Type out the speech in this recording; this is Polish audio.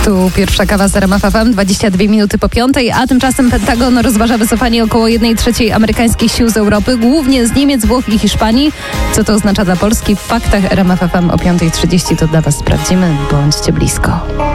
Tu pierwsza kawa z RMF FM, 22 minuty po 5, a tymczasem Pentagon rozważa wycofanie około 1/3 amerykańskich sił z Europy, głównie z Niemiec, Włoch i Hiszpanii. Co to oznacza dla Polski? W faktach RMF FM o 5:30 to dla Was sprawdzimy. Bądźcie blisko.